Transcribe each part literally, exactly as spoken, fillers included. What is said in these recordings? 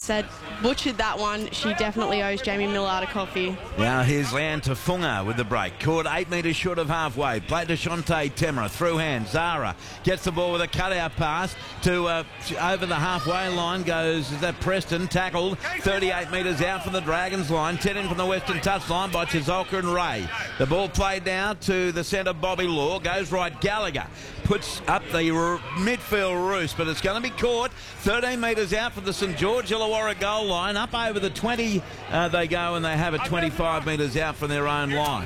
said, butchered that one. She definitely owes Jamie Millard a coffee. Now here's Leanne Tafunga with the break. Caught eight metres short of halfway. Played to Shante Temera. Through hand. Zara gets the ball with a cutout pass to uh, over the halfway line goes, is that Preston? Tackled thirty-eight metres out from the Dragons line. ten in from the Western touchline by Chizolka and Ray. The ball played now to the centre, Bobby Law. Goes right, Gallagher. Puts up the r midfield roost, but it's going to be caught. thirteen metres out from the St George Illawarra goal line. Up over the twenty uh, they go, and they have it twenty-five metres out from their own line.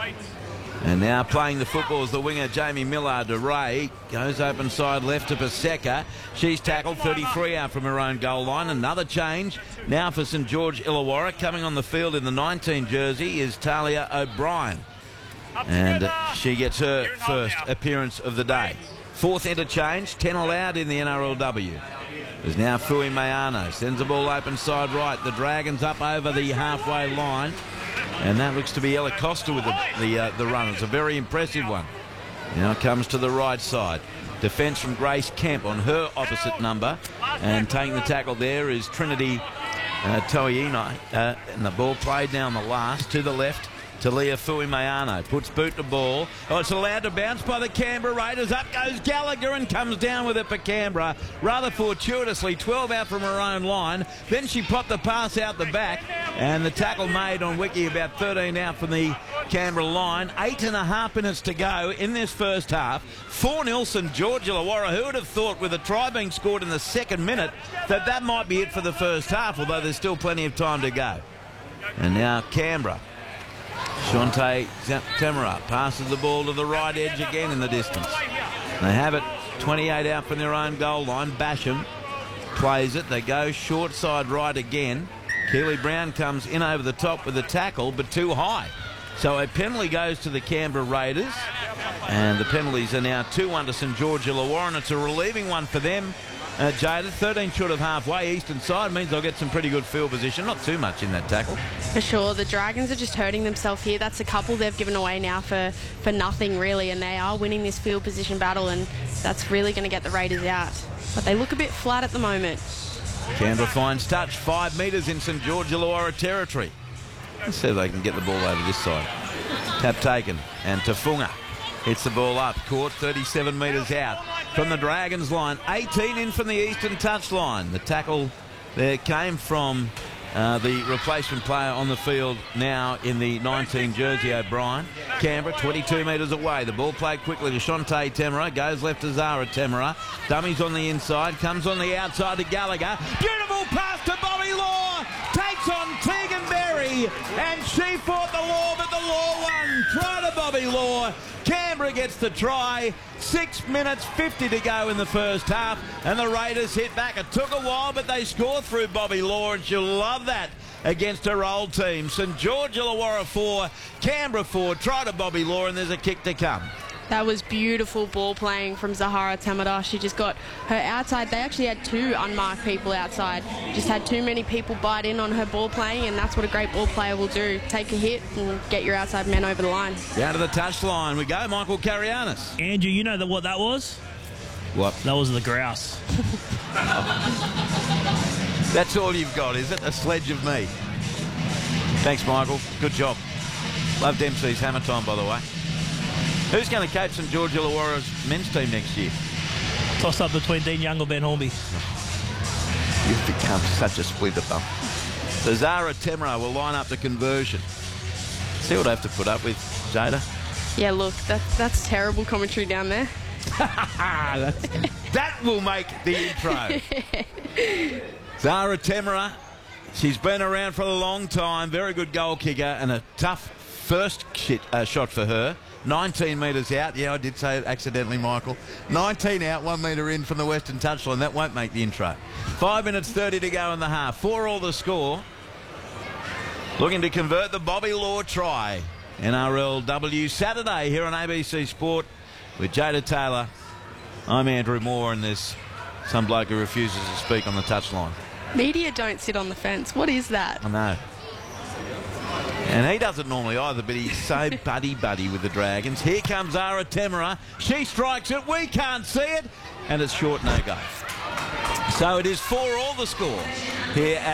And now playing the football is the winger Jamie Millard to Ray. Goes open side left to Paseka. She's tackled thirty-three out from her own goal line. Another change now for St George Illawarra. Coming on the field in the nineteen jersey is Talia O'Brien. And uh, she gets her first appearance of the day. Fourth interchange, ten allowed in the N R L W. There's now Fui Mayano. Sends the ball open side right. The Dragons up over the halfway line. And that looks to be Ella Costa with the, the, uh, the run. It's a very impressive one. Now comes to the right side. Defence from Grace Kemp on her opposite number. And taking the tackle there is Trinity uh, Toiina. Uh, and the ball played down the last to the left to Leah Fui Mayano. Puts boot to ball. Oh, it's allowed to bounce by the Canberra Raiders. Up goes Gallagher and comes down with it for Canberra. Rather fortuitously, twelve out from her own line. Then she popped the pass out the back. And the tackle made on Wiki about thirteen out from the Canberra line. Eight and a half minutes to go in this first half. four nil St George Illawarra. Who would have thought with a try being scored in the second minute that that might be it for the first half, although there's still plenty of time to go. And now Canberra. Shante Temera passes the ball to the right edge again in the distance. They have it twenty-eight out from their own goal line. Basham plays it. They go short side right again. Keely Brown comes in over the top with the tackle, but too high. So a penalty goes to the Canberra Raiders. And the penalties are now two one to St George Illawarra, and it's a relieving one for them. Uh, Jada, thirteen short of halfway, eastern side, means they'll get some pretty good field position. Not too much in that tackle. For sure. The Dragons are just hurting themselves here. That's a couple they've given away now for, for nothing, really, and they are winning this field position battle, and that's really going to get the Raiders out. But they look a bit flat at the moment. Canberra finds touch, five metres in St George Illawarra territory. Let's see if they can get the ball over this side. Tap taken, and Tafunga hits the ball up, caught thirty-seven metres out from the Dragons line. eighteen in from the eastern touchline. The tackle there came from uh, the replacement player on the field now in the nineteen jersey, O'Brien. Canberra twenty-two metres away. The ball played quickly to Shante Temera. Goes left to Zara Temera. Dummies on the inside. Comes on the outside to Gallagher. Beautiful pass to Bobby Law. Takes on Tegan Berry. And she fought the Law, but the Law won. Try to Bobby Law. Canberra gets the try. Six minutes fifty to go in the first half, and the Raiders hit back. It took a while, but they score through Bobby Law, and she'll love that against her old team. St George Illawarra four, Canberra four. Try to Bobby Law, and there's a kick to come. That was beautiful ball playing from Zahara Temera. She just got her outside. They actually had two unmarked people outside. Just had too many people bite in on her ball playing, and that's what a great ball player will do. Take a hit and get your outside men over the line. Down to the touchline we go. Michael Carianis. Andrew, you know that what that was? What? That was the grouse. That's all you've got, is it? A sledge of me. Thanks, Michael. Good job. Love Dempsey's hammer time, by the way. Who's going to coach St George Illawarra's men's team next year? Toss up between Dean Young or Ben Hornby. You've become such a splinter bum. So Zara Temera will line up the conversion. See what I have to put up with, Jada? Yeah, look, that, that's terrible commentary down there. That's, that will make the intro. Zara Temera, she's been around for a long time. Very good goal kicker and a tough first shit, uh, shot for her. nineteen metres out. Yeah, I did say it accidentally, Michael. nineteen out, one metre in from the western touchline. That won't make the intro. Five minutes thirty to go in the half. Four all the score. Looking to convert the Bobby Law try. N R L W Saturday here on A B C Sport with Jada Taylor. I'm Andrew Moore, and there's some bloke who refuses to speak on the touchline. Media don't sit on the fence. What is that? I know. And he doesn't normally either, but he's so buddy-buddy with the Dragons. Here comes Zara Temera. She strikes it. We can't see it. And it's short no-go. So it is four all the score here at